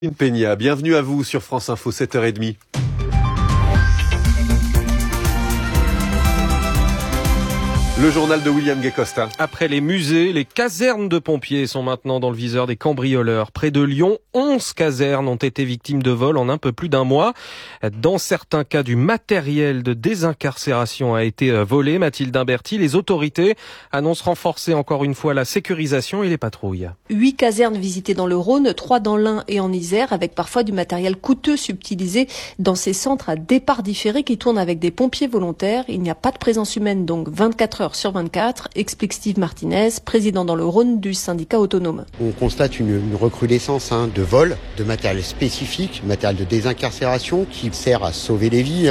Peña, bienvenue à vous sur France Info 7h30. Le journal de William Guécosta. Après les musées, les casernes de pompiers sont maintenant dans le viseur des cambrioleurs. Près de Lyon, 11 casernes ont été victimes de vols en un peu plus d'un mois. Dans certains cas, du matériel de désincarcération a été volé. Mathilde Imberti, les autorités annoncent renforcer encore une fois la sécurisation et les patrouilles. 8 casernes visitées dans le Rhône, 3 dans l'Ain et en Isère, avec parfois du matériel coûteux subtilisé dans ces centres à départ différé qui tournent avec des pompiers volontaires. Il n'y a pas de présence humaine, donc 24 heures sur 24, explique Steve Martinez, président dans le Rhône du syndicat autonome. On constate une recrudescence de vols, de matériel spécifique, matériel de désincarcération qui sert à sauver les vies,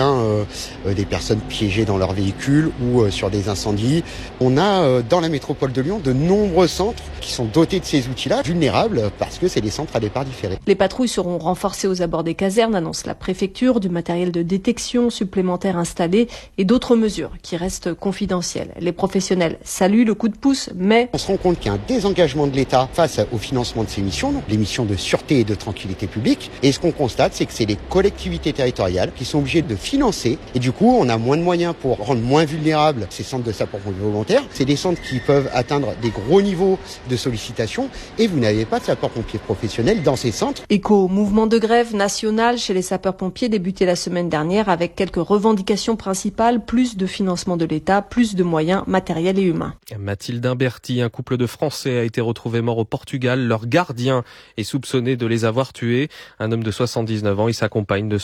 des personnes piégées dans leur véhicule ou sur des incendies. On a dans la métropole de Lyon de nombreux centres qui sont dotés de ces outils-là, vulnérables parce que c'est des centres à départ différés. Les patrouilles seront renforcées aux abords des casernes, annonce la préfecture, du matériel de détection supplémentaire installé et d'autres mesures qui restent confidentielles. Les professionnels saluent le coup de pouce, mais on se rend compte qu'il y a un désengagement de l'État face au financement de ces missions, donc les missions de sûreté et de tranquillité publique. Et ce qu'on constate, c'est que c'est les collectivités territoriales qui sont obligées de financer. Et du coup, on a moins de moyens pour rendre moins vulnérables ces centres de sapeurs-pompiers volontaires. C'est des centres qui peuvent atteindre des gros niveaux de sollicitation et vous n'avez pas de sapeurs-pompiers professionnels dans ces centres. Écho au mouvement de grève national chez les sapeurs-pompiers débuté la semaine dernière avec quelques revendications principales, plus de financement de l'État, plus de moyens matériels et humains. Mathilde Imberti, un couple de Français a été retrouvé mort au Portugal. Leur gardien est soupçonné de les avoir tués. Un homme de 79 ans et sa compagne de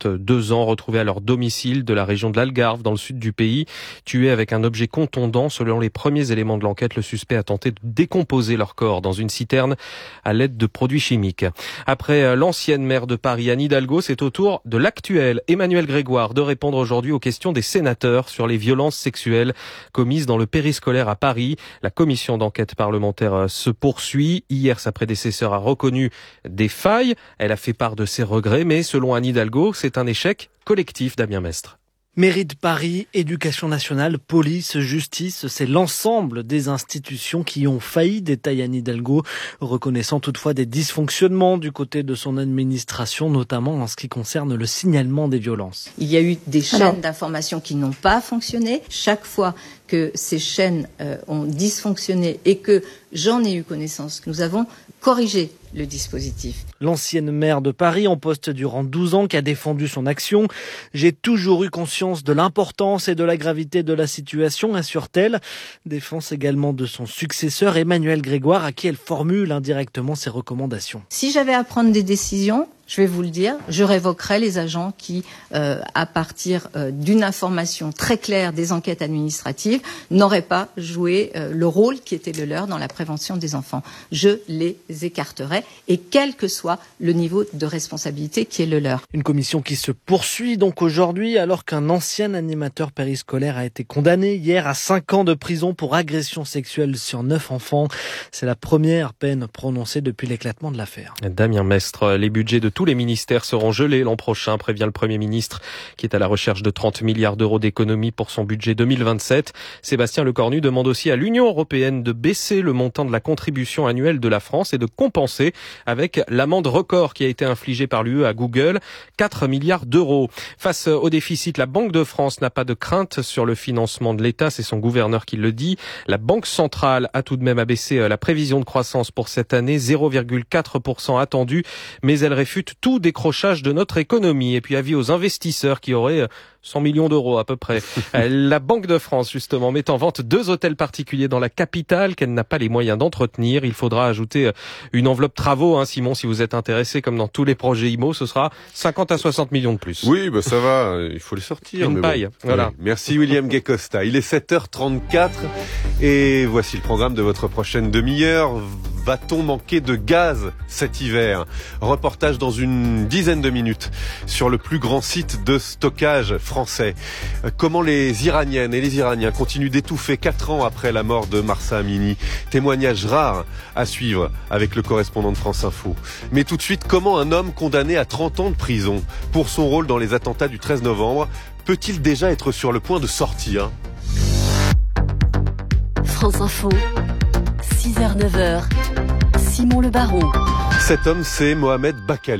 62 ans retrouvés à leur domicile de la région de l'Algarve dans le sud du pays. Tués avec un objet contondant. Selon les premiers éléments de l'enquête, le suspect a tenté de décomposer leur corps dans une citerne à l'aide de produits chimiques. Après l'ancienne maire de Paris, Anne Hidalgo, c'est au tour de l'actuel Emmanuel Grégoire de répondre aujourd'hui aux questions des sénateurs sur les violences sexuelles commises dans le périscolaire à Paris. La commission d'enquête parlementaire se poursuit. Hier, sa prédécesseur a reconnu des failles. Elle a fait part de ses regrets, mais selon Anne Hidalgo, c'est un échec collectif. Damien Mestre. Mairie de Paris, éducation nationale, police, justice, c'est l'ensemble des institutions qui ont failli, détaille Anne Hidalgo, reconnaissant toutefois des dysfonctionnements du côté de son administration, notamment en ce qui concerne le signalement des violences. Il y a eu des chaînes d'information qui n'ont pas fonctionné. Chaque fois que ces chaînes ont dysfonctionné et que j'en ai eu connaissance, nous avons corrigé le dispositif. L'ancienne maire de Paris, en poste durant 12 ans, qui a défendu son action. J'ai toujours eu conscience de l'importance et de la gravité de la situation, assure-t-elle. Défense également de son successeur, Emmanuel Grégoire, à qui elle formule indirectement ses recommandations. Si j'avais à prendre des décisions, je vais vous le dire, je révoquerai les agents qui, à partir d'une information très claire des enquêtes administratives, n'auraient pas joué le rôle qui était le leur dans la prévention des enfants. Je les écarterai, et quel que soit le niveau de responsabilité qui est le leur. Une commission qui se poursuit donc aujourd'hui, alors qu'un ancien animateur périscolaire a été condamné hier à 5 ans de prison pour agression sexuelle sur 9 enfants. C'est la première peine prononcée depuis l'éclatement de l'affaire. Damien Mestre, les budgets de tous les ministères seront gelés l'an prochain, prévient le Premier ministre, qui est à la recherche de 30 milliards d'euros d'économies pour son budget 2027. Sébastien Lecornu demande aussi à l'Union européenne de baisser le montant de la contribution annuelle de la France et de compenser avec l'amende record qui a été infligée par l'UE à Google, 4 milliards d'euros. Face au déficit, la Banque de France n'a pas de crainte sur le financement de l'État, c'est son gouverneur qui le dit. La Banque centrale a tout de même abaissé la prévision de croissance pour cette année, 0,4% attendu, mais elle réfute tout décrochage de notre économie. Et puis avis aux investisseurs qui auraient 100 millions d'euros à peu près. La Banque de France, justement, met en vente 2 hôtels particuliers dans la capitale qu'elle n'a pas les moyens d'entretenir. Il faudra ajouter une enveloppe travaux, Simon, si vous êtes intéressé, comme dans tous les projets IMO, ce sera 50 à 60 millions de plus. Oui, ça va, il faut les sortir. Une paille, bon. Voilà. Oui. Merci William Guécosta. Il est 7h34 et voici le programme de votre prochaine demi-heure. Va-t-on manquer de gaz cet hiver? Reportage dans une dizaine de minutes sur le plus grand site de stockage français. Comment les Iraniennes et les Iraniens continuent d'étouffer 4 ans après la mort de Mahsa Amini. Témoignage rare à suivre avec le correspondant de France Info. Mais tout de suite, comment un homme condamné à 30 ans de prison pour son rôle dans les attentats du 13 novembre peut-il déjà être sur le point de sortir? France Info, 6h-9h, Simon Le Baron. Cet homme, c'est Mohamed Bakali.